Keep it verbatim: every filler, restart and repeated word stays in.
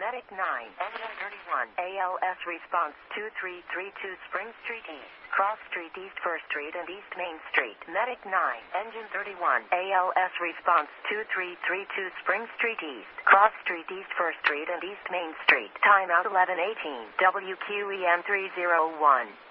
Medic nine, Engine thirty-one, A L S response two three three two Spring Street East, Cross Street East First Street and East Main Street. Medic nine, Engine thirty-one, A L S response two three three two Spring Street East, Cross Street East First Street and East Main Street. Timeout eleven eighteen, W Q E M three oh one.